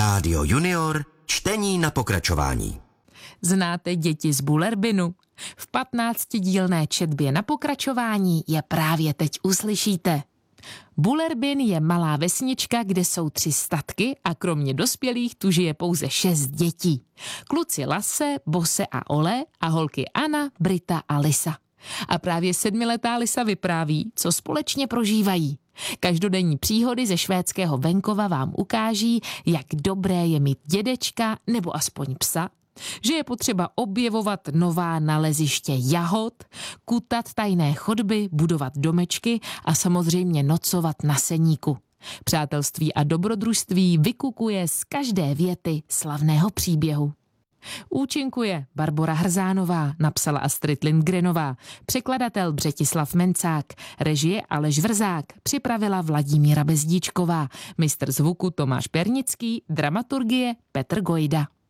Rádio Junior, čtení na pokračování. Znáte Děti z Bullerbinu? V 15dílné četbě na pokračování je právě teď uslyšíte. Bullerbin je malá vesnička, kde jsou 3 statky a kromě dospělých tu žije pouze 6 dětí. Kluci Lasse, Bosse a Ole a holky Anna, Brita a Lisa. A právě 7letá Lisa vypráví, co společně prožívají. Každodenní příhody ze švédského venkova vám ukáží, jak dobré je mít dědečka nebo aspoň psa, že je potřeba objevovat nová naleziště jahod, kutat tajné chodby, budovat domečky a samozřejmě nocovat na seníku. Přátelství a dobrodružství vykukuje z každé věty slavného příběhu. Účinkuje Barbora Hrzánová, napsala Astrid Lindgrenová, překladatel Břetislav Mencák, režie Aleš Vrzák, připravila Vladimíra Bezdíčková, mistr zvuku Tomáš Pernický, dramaturgie Petr Gojda.